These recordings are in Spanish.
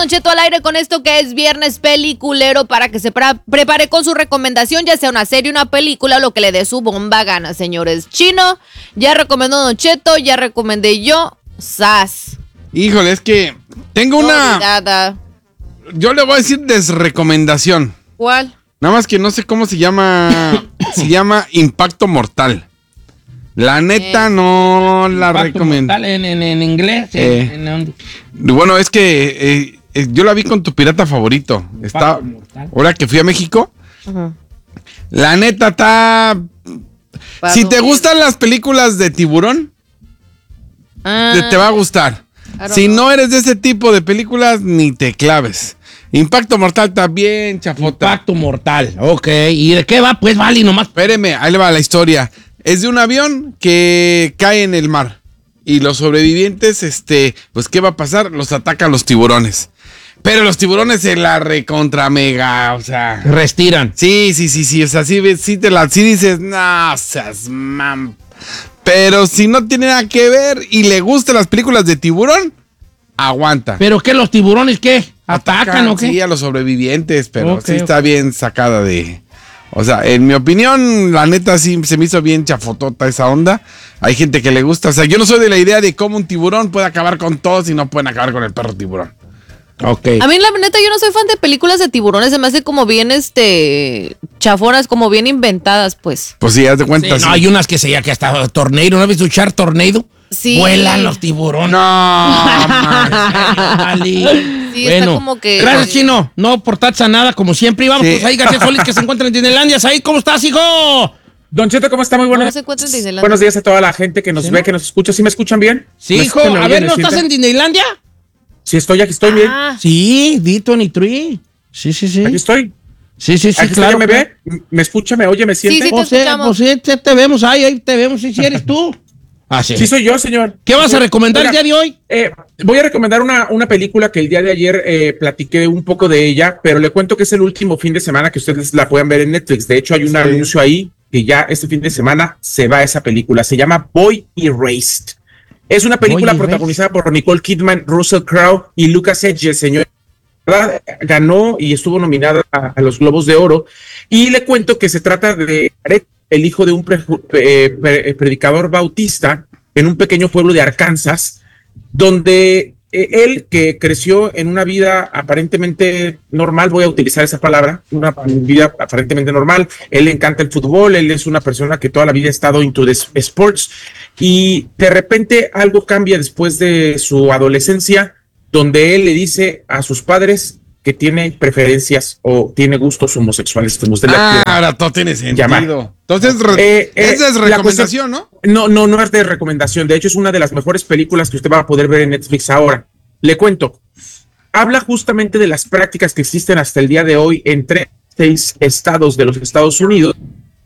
Don Cheto al aire con esto que es viernes peliculero para que se prepare con su recomendación, ya sea una serie, una película o lo que le dé su bomba gana, señores. Chino, ya recomendó Don Cheto, ya recomendé yo. ¡Sas! Híjole, es que tengo una... Yo le voy a decir desrecomendación. ¿Cuál? Nada más que no sé cómo se llama. Se llama Impacto Mortal. La neta no la recomiendo. En inglés. Bueno, es que yo la vi con tu pirata favorito. Ahora que fui a México. La neta está... Si te gustan las películas de tiburón, te va a gustar. Si no eres de ese tipo de películas, ni te claves. Impacto Mortal también, chafota. Impacto Mortal, ok. ¿Y de qué va? Pues vale, nomás. Espéreme, ahí le va la historia. Es de un avión que cae en el mar. Y los sobrevivientes, pues ¿qué va a pasar? Los atacan los tiburones. Pero los tiburones se la recontra mega, o sea... Restiran. Sí, o sea, sí dices, no, seas mam. Pero si no tiene nada que ver y le gustan las películas de tiburón, aguanta. ¿Pero qué, los tiburones qué? ¿Atacan o qué? Sí, a los sobrevivientes, pero okay, sí está bien sacada de... O sea, en mi opinión, la neta sí se me hizo bien chafotota esa onda. Hay gente que le gusta. O sea, yo no soy de la idea de cómo un tiburón puede acabar con todos y no pueden acabar con el perro tiburón. Ok. A mí, la neta, yo no soy fan de películas de tiburones. Se me hace como bien, chafonas, como bien inventadas, pues. Pues sí, haz de cuenta. Sí, no, hay unas que se llama que hasta Tornado. ¿No has visto echar Tornado? Sí. Vuelan los tiburones. No, sí, bueno, está como que... Gracias, Chino. No aportaste a nada, como siempre. Y vamos, pues ahí García Solís, que se encuentra en Disneylandia. Said, ¿cómo estás, hijo? Don Cheto, ¿cómo está? Muy buenos, buenos días a toda la gente que nos ve, que nos escucha. ¿Sí me escuchan bien? Sí, hijo. A ver, ¿no estás en Disneylandia? Sí, aquí estoy bien. Sí, D23. Sí. Aquí estoy. Sí, claro. ¿Me ve? ¿Me escucha? ¿Me oye? ¿Me siente? Sí, te escuchamos. Pues sí, te vemos ahí te vemos, si eres tú. Sí, soy yo, señor. ¿Qué vas a recomendar el día de hoy? Voy a recomendar una película que el día de ayer platiqué un poco de ella, pero le cuento que es el último fin de semana que ustedes la puedan ver en Netflix. De hecho, hay un anuncio ahí que ya este fin de semana se va esa película. Se llama Boy Erased. Es una película protagonizada por Nicole Kidman, Russell Crowe y Lucas Hedges, señor. Ganó y estuvo nominada a los Globos de Oro. Y le cuento que se trata de el hijo de un predicador bautista en un pequeño pueblo de Arkansas, donde él, que creció en una vida aparentemente normal, voy a utilizar esa palabra, una vida aparentemente normal, él le encanta el fútbol, él es una persona que toda la vida ha estado into the sports, y de repente algo cambia después de su adolescencia, donde él le dice a sus padres que tiene preferencias o tiene gustos homosexuales, como usted ahora todo tiene sentido. Llamar. Entonces, esa es recomendación, ¿no? No es de recomendación. De hecho, es una de las mejores películas que usted va a poder ver en Netflix ahora. Le cuento. Habla justamente de las prácticas que existen hasta el día de hoy en 6 estados de los Estados Unidos.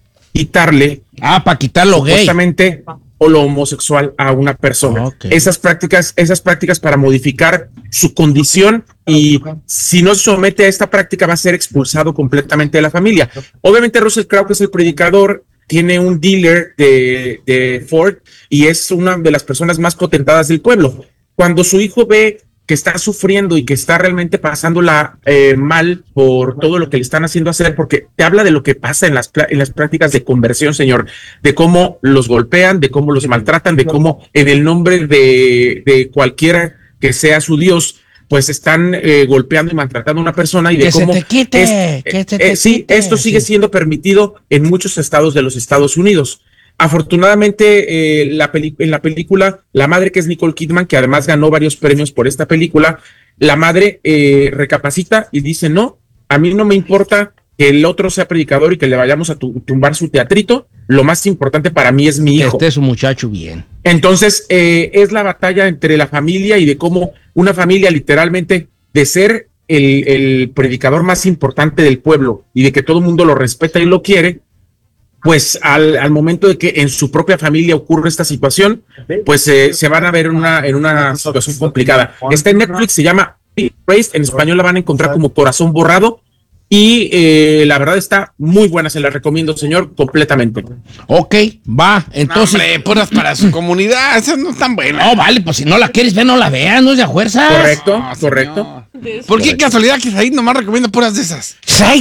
Para quitarlo gay. Justamente o lo homosexual a una persona. Okay. Esas prácticas para modificar su condición, y si no se somete a esta práctica va a ser expulsado completamente de la familia. Obviamente Russell Crowe, que es el predicador, tiene un dealer de Ford y es una de las personas más potentadas del pueblo. Cuando su hijo ve que está sufriendo y que está realmente pasándola mal por todo lo que le están haciendo hacer, porque te habla de lo que pasa en las prácticas de conversión, señor, de cómo los golpean, de cómo los maltratan, de cómo en el nombre de cualquiera que sea su Dios, pues están golpeando y maltratando a una persona, y de cómo se te quite, esto sigue siendo permitido en muchos estados de los Estados Unidos. Afortunadamente, en la película, la madre, que es Nicole Kidman, que además ganó varios premios por esta película, la madre recapacita y dice, no, a mí no me importa que el otro sea predicador y que le vayamos a tumbar su teatrito, lo más importante para mí es mi hijo. Este es un muchacho bien. Entonces, es la batalla entre la familia y de cómo una familia, literalmente, de ser el predicador más importante del pueblo y de que todo el mundo lo respeta y lo quiere, pues al momento de que en su propia familia ocurre esta situación, pues se van a ver en una situación complicada. Está en Netflix, se llama Erased, en español la van a encontrar como Corazón Borrado, y la verdad está muy buena, se la recomiendo, señor, completamente. Ok, va, entonces. No, hombre, puras para su comunidad, esas no están buenas. No, vale, pues si no la quieres ver, no la veas, no es de a fuerzas. Correcto, No, correcto. señor. ¿Por qué casualidad que ahí nomás recomienda puras de esas?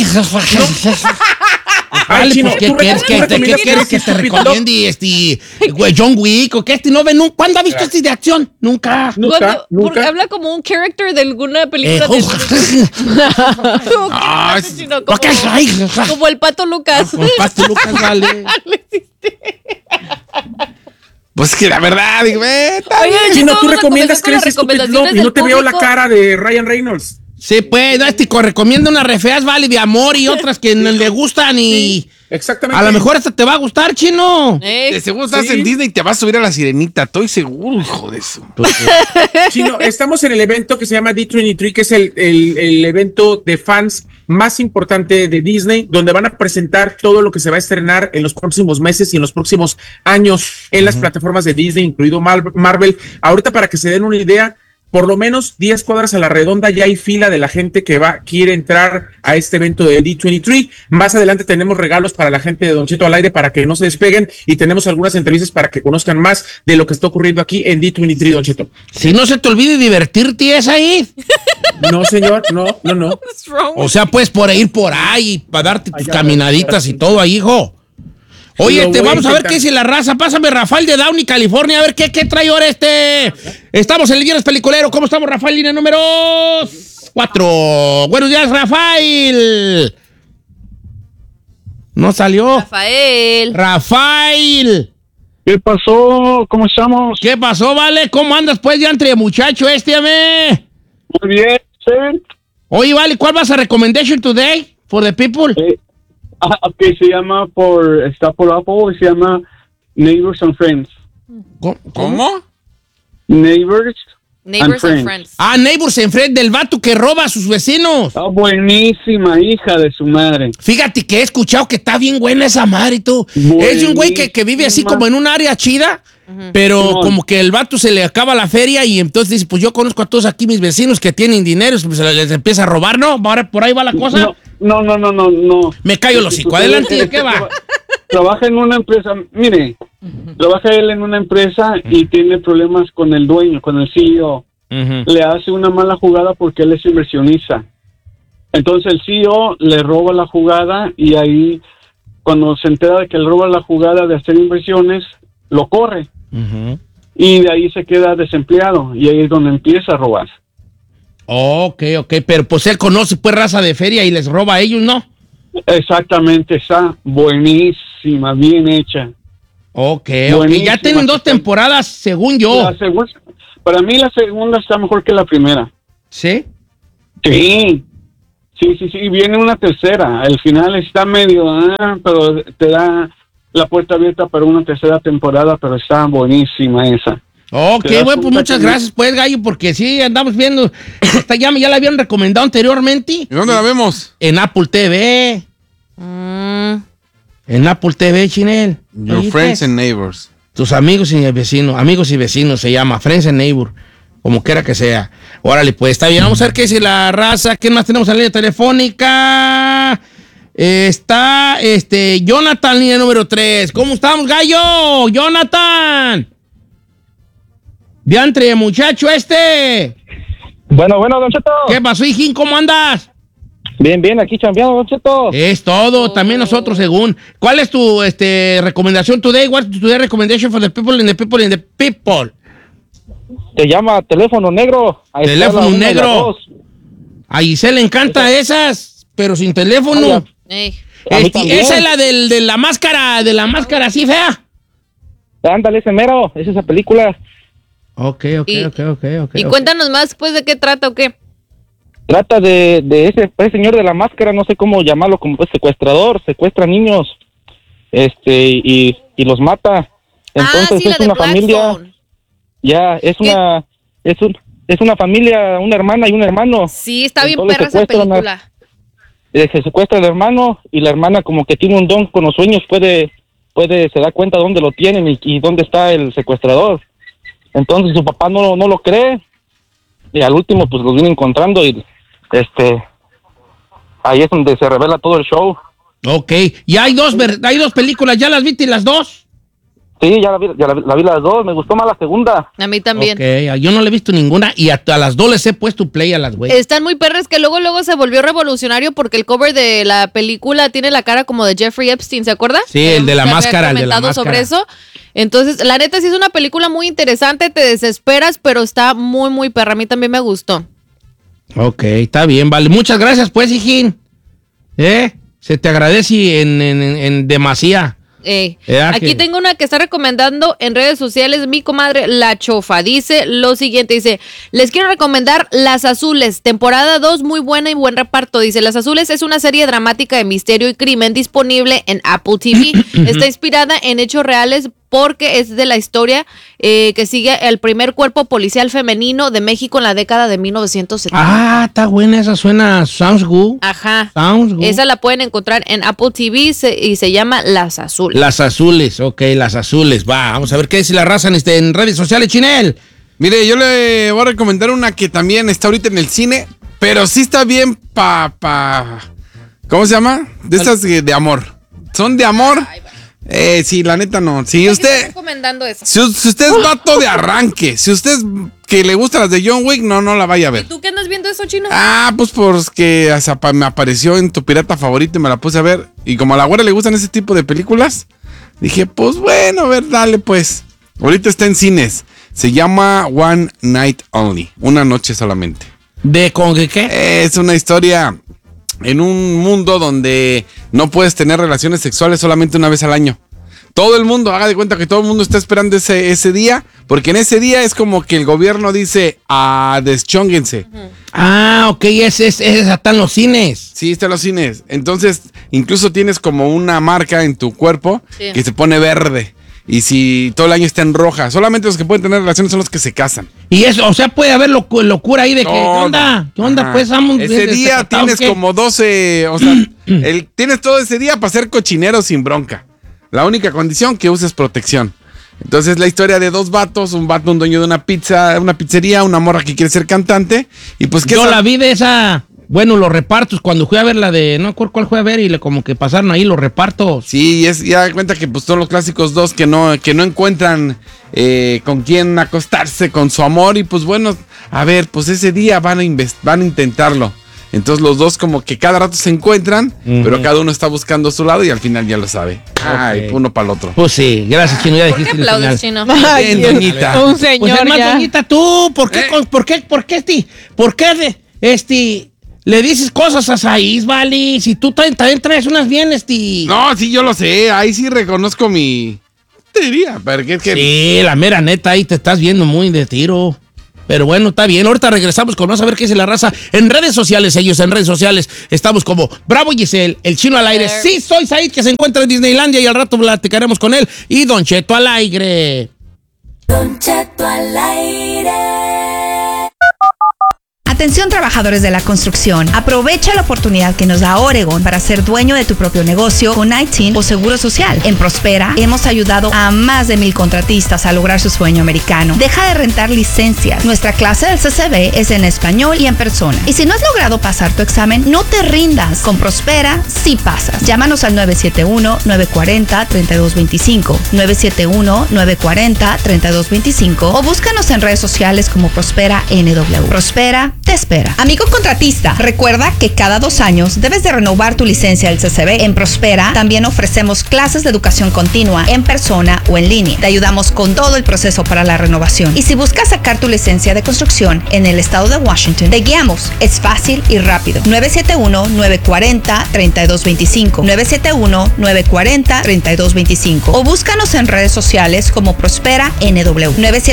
Vale, Chino, pues, ¿qué ¿tú quieres que recomiendas te Stupid recomiende güey, John Wick o que no ve nunca? ¿Cuándo ha visto este de acción? Nunca. Nunca, Porque nunca. habla como un character de alguna película Chino, como el Pato Lucas. Con Pato Lucas, vale. Pues que la verdad, digo, Oye, Chino, vamos tú a recomiendas comenzar con las Crazy Stupid recomendaciones Love y no del te veo la público. cara de Ryan Reynolds. Sí, pues, no, recomiendo unas re feas, vale, de amor y otras que no le gustan y Exactamente. a lo mejor esta te va a gustar, Chino. de seguro estás Sí. en Disney y te vas a subir a la sirenita, estoy seguro, hijo de eso. Chino, estamos en el evento que se llama D23, que es el evento de fans más importante de Disney, donde van a presentar todo lo que se va a estrenar en los próximos meses y en los próximos años en las plataformas de Disney, incluido Marvel. Ahorita, para que se den una idea, por lo menos 10 cuadras a la redonda ya hay fila de la gente que quiere entrar a este evento de D23. Más adelante tenemos regalos para la gente de Don Cheto al aire para que no se despeguen y tenemos algunas entrevistas para que conozcan más de lo que está ocurriendo aquí en D23, Don Cheto. Si no se te olvide divertirte, es ahí. No, señor, no. O sea, puedes ir por ahí para darte tus caminaditas y todo ahí, hijo. Oye, Lo voy a vamos a ver intentar. qué dice la raza. Pásame Rafael de Downey, California, a ver qué trae ahora Estamos en el Viernes Peliculero. ¿Cómo estamos, Rafael? Línea número 4. Buenos días, Rafael. No salió. Rafael. ¿Qué pasó? ¿Cómo estamos? ¿Qué pasó, vale? ¿Cómo andas, pues, ya entre muchacho ame? Muy bien, ¿sí? Oye, vale, ¿cuál vas a recommendation today for the people? Ok, está por Apple y se llama Neighbors and Friends. ¿Cómo? Neighbors Neighbors and Friends. Ah, Neighbors and Friends, del vato que roba a sus vecinos. Ah, buenísima, hija de su madre. Fíjate que he escuchado que está bien buena esa madre, tú. Es de un güey que vive así como en un área chida, pero Simón. como que el vato se le acaba la feria y entonces dice, pues yo conozco a todos aquí mis vecinos que tienen dinero, pues les empieza a robar, ¿no? Ahora por ahí va la cosa. No. Me callo el hocico. Adelante, ¿de qué va? Trabaja en una empresa, mire, trabaja él en una empresa y tiene problemas con el dueño, con el CEO. Le hace una mala jugada porque él es inversionista. Entonces el CEO le roba la jugada y ahí, cuando se entera de que le roba la jugada de hacer inversiones, lo corre. Y de ahí se queda desempleado y ahí es donde empieza a robar. Ok, pero pues él conoce pues raza de feria y les roba a ellos, ¿no? Exactamente, está buenísima, bien hecha. Ok, Buenísima, ya tienen 2 temporadas, según yo. Para mí la segunda está mejor que la primera. ¿Sí? Sí, viene una tercera. El final está medio, pero te da la puerta abierta para una tercera temporada, pero está buenísima esa. Ok, bueno, pues muchas gracias, pues, Gallo, porque sí, andamos viendo. Esta ya la habían recomendado anteriormente. ¿Y dónde la vemos? En Apple TV. En Apple TV, Chinel. Your Friends and Neighbors. Tus amigos y vecinos se llama, Friends and Neighbor, como quiera que sea. Órale, pues, está bien. Vamos a ver qué dice la raza. ¿Qué más tenemos en la línea telefónica? Está, Jonathan, línea número 3. ¿Cómo estamos, Gallo? Jonathan. Diantre, muchacho Bueno, Don Cheto. ¿Qué pasó, hijín? ¿Cómo andas? Bien, aquí chambeando, Don Cheto. Es todo, también nosotros según. ¿Cuál es tu recomendación today? What's today's recommendation for the people in the people in the people? Te llama Teléfono Negro. Teléfono Negro. A Giselle le encanta esas, pero sin teléfono. Esa es la de la máscara así fea. Ándale, ese mero, es esa película. Ok. Y cuéntanos más, pues, ¿de qué trata o qué? Trata de ese señor de la máscara, no sé cómo llamarlo, como pues secuestrador, secuestra niños, y los mata. Entonces sí, es una familia, es una familia, una hermana y un hermano. Sí, está bien Entonces perra esa película. Se secuestra al hermano y la hermana como que tiene un don con los sueños, se da cuenta dónde lo tienen y dónde está el secuestrador. Entonces su papá no lo cree y al último pues los viene encontrando y ahí es donde se revela todo el show. Ok, y hay dos películas, ¿ya las viste las dos? Sí, ya la vi las dos, me gustó más la segunda. A mí también. Ok, yo no le he visto ninguna y a las dos les he puesto play a las güey. Están muy perras que luego se volvió revolucionario porque el cover de la película tiene la cara como de Jeffrey Epstein, ¿se acuerda? Sí, el de la máscara, el de la máscara. Sobre eso. Entonces, la neta sí es una película muy interesante, te desesperas, pero está muy, muy perra. A mí también me gustó. Ok, está bien, vale. Muchas gracias, pues, hijín. Se te agradece en demasía. Aquí tengo una que está recomendando en redes sociales mi comadre La Chofa. Dice lo siguiente, dice, les quiero recomendar Las Azules, temporada 2, muy buena y buen reparto. Dice, Las Azules es una serie dramática de misterio y crimen disponible en Apple TV. Está inspirada en hechos reales porque es de la historia que sigue el primer cuerpo policial femenino de México en la década de 1970. Ah, está buena, esa sounds good. Ajá. Sounds good. Esa la pueden encontrar en Apple TV y se llama Las Azules. Las Azules, ok, Las Azules. vamos a ver qué dice la raza en redes sociales, Chinel. Mire, yo le voy a recomendar una que también está ahorita en el cine, pero sí está bien ¿cómo se llama? De esas de amor. Son de amor. Sí, la neta no. Si usted está recomendando eso. Si usted es vato de arranque, si usted es que le gustan las de John Wick, no la vaya a ver. ¿Y tú qué andas viendo eso, Chino? Pues porque me apareció en tu pirata favorito y me la puse a ver. Y como a la güera le gustan ese tipo de películas, dije, pues bueno, a ver, dale pues. Ahorita está en cines. Se llama One Night Only, una noche solamente. ¿De con qué? Es una historia en un mundo donde no puedes tener relaciones sexuales solamente una vez al año. Todo el mundo, haga de cuenta que todo el mundo está esperando ese día, porque en ese día es como que el gobierno dice, deschónguense. Ok, ese está en los cines. Sí, está en los cines. Entonces, incluso tienes como una marca en tu cuerpo que se pone verde. Y si todo el año está en roja, solamente los que pueden tener relaciones son los que se casan. Y eso, o sea, puede haber locura ahí de que, ¿qué onda? ¿Qué onda? Pues vamos. Ese día tienes como 12, o sea, tienes todo ese día para ser cochinero sin bronca. La única condición que uses protección. Entonces la historia de dos vatos, un dueño de una pizzería, una morra que quiere ser cantante. Y pues yo la vi de esa. Bueno, los repartos, cuando fui a ver la de, no recuerdo cuál fue a ver, y como que pasaron ahí los repartos. Sí, ya da cuenta que pues son los clásicos dos que no encuentran con quién acostarse con su amor. Y pues bueno, a ver, pues ese día van a intentarlo. Entonces los dos como que cada rato se encuentran, pero cada uno está buscando su lado y al final ya lo sabe. Ay, uno para el otro. Pues sí, gracias, Chino, ya dijiste. ¿Por qué aplaudes, Chino? Bien, doñita. Un señor pues hermano, ya. doñita, tú, ¿por qué le dices cosas a Saiz, vale? Si tú también traes unas bien, No, sí, yo lo sé. Ahí sí reconozco mi... Te diría, porque es que... Sí, la mera neta, ahí te estás viendo muy de tiro. Pero bueno, está bien. Ahorita regresamos con más a ver qué dice la raza. En redes sociales, en redes sociales, estamos como Bravo Giselle, el Chino al aire. Sí, soy Said, que se encuentra en Disneylandia y al rato platicaremos con él. Y Don Cheto al aire. Don Cheto al aire. Atención, trabajadores de la construcción. Aprovecha la oportunidad que nos da Oregon para ser dueño de tu propio negocio con ITIN o Seguro Social. En Prospera hemos ayudado a más de 1,000 contratistas a lograr su sueño americano. Deja de rentar licencias. Nuestra clase del CCB es en español y en persona. Y si no has logrado pasar tu examen, no te rindas. Con Prospera sí pasas. Llámanos al 971-940-3225, 971-940-3225 o búscanos en redes sociales como Prospera NW. Prospera te espera. Amigo contratista, recuerda que cada 2 años debes de renovar tu licencia del CCB. En Prospera también ofrecemos clases de educación continua en persona o en línea. Te ayudamos con todo el proceso para la renovación. Y si buscas sacar tu licencia de construcción en el estado de Washington, te guiamos. Es fácil y rápido. 971-940-3225, 971-940-3225 o búscanos en redes sociales como Prospera NW,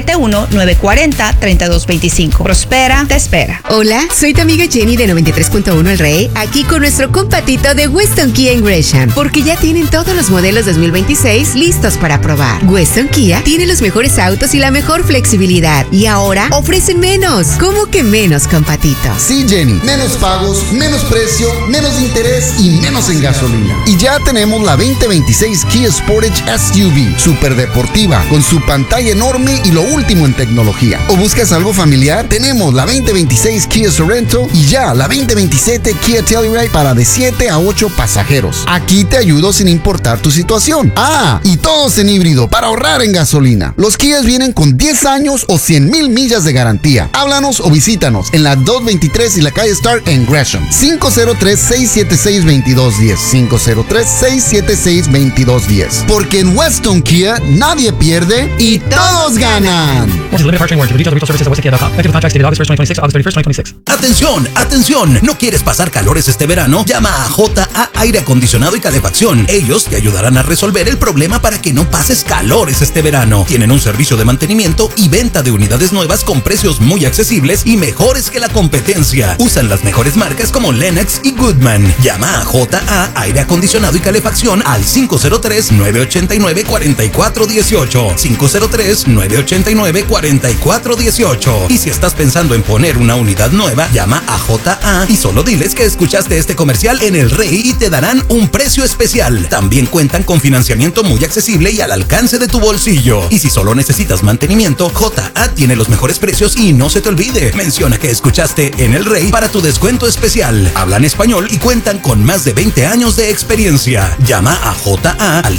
971-940-3225. Prospera te espera. Hola, soy tu amiga Jenny de 93.1 El Rey, aquí con nuestro compatito de Weston Kia en Gresham, porque ya tienen todos los modelos 2026 listos para probar. Weston Kia tiene los mejores autos y la mejor flexibilidad, y ahora ofrecen menos. ¿Cómo que menos, compatito? Sí, Jenny, menos pagos, menos precio, menos interés y menos en gasolina. Y ya tenemos la 2026 Kia Sportage SUV, super deportiva, con su pantalla enorme y lo último en tecnología. ¿O buscas algo familiar? Tenemos la 2026 2026 Kia Sorento y ya la 2027 Kia Telluride para de 7 a 8 pasajeros. Aquí te ayudo sin importar tu situación. Y todos en híbrido para ahorrar en gasolina. Los Kias vienen con 10 años o 100,000 millas de garantía. Háblanos o visítanos en la 223 y la calle Stark en Gresham. 503-676-2210. 503-676-2210. Porque en Weston Kia nadie pierde y todos ganan. Atención, atención. ¿No quieres pasar calores este verano? Llama a JA Aire Acondicionado y Calefacción. Ellos te ayudarán a resolver el problema para que no pases calores este verano. Tienen un servicio de mantenimiento y venta de unidades nuevas con precios muy accesibles y mejores que la competencia. Usan las mejores marcas como Lennox y Goodman. Llama a JA Aire Acondicionado y Calefacción al 503-989-4418. 503-989-4418. Y si estás pensando en poner una unidad nueva, llama a JA y solo diles que escuchaste este comercial en El Rey y te darán un precio especial. También cuentan con financiamiento muy accesible y al alcance de tu bolsillo. Y si solo necesitas mantenimiento, JA tiene los mejores precios y no se te olvide, menciona que escuchaste en El Rey para tu descuento especial. Hablan español y cuentan con más de 20 años de experiencia. Llama a JA al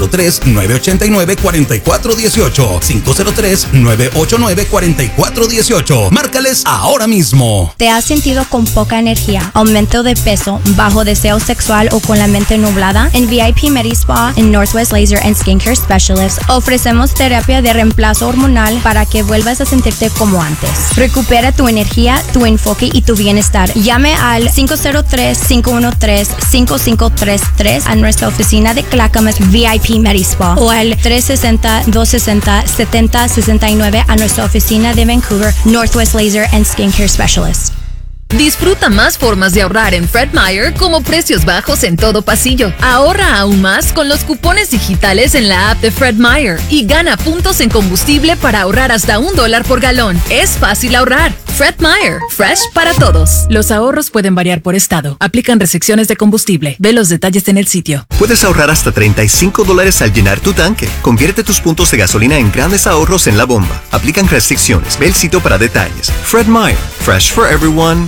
503-989-4418. 503-989-4418. Márcales ahora mismo. ¿Te has sentido con poca energía, aumento de peso, bajo deseo sexual o con la mente nublada? En VIP MediSpa, en Northwest Laser and Skincare Specialists, ofrecemos terapia de reemplazo hormonal para que vuelvas a sentirte como antes. Recupera tu energía, tu enfoque y tu bienestar. Llame al 503-513-5533 a nuestra oficina de Clackamas VIP MediSpa o al 360-260-7069 a nuestra oficina de Vancouver Northwest Laser and Skincare Specialists. Disfruta más formas de ahorrar en Fred Meyer como precios bajos en todo pasillo. Ahorra aún más con los cupones digitales en la app de Fred Meyer y gana puntos en combustible para ahorrar hasta $1 por galón. Es fácil ahorrar. Fred Meyer, fresh para todos. Los ahorros pueden variar por estado. Aplican restricciones de combustible. Ve los detalles en el sitio. Puedes ahorrar hasta $35 al llenar tu tanque. Convierte tus puntos de gasolina en grandes ahorros en la bomba. Aplican restricciones. Ve el sitio para detalles. Fred Meyer, fresh for everyone.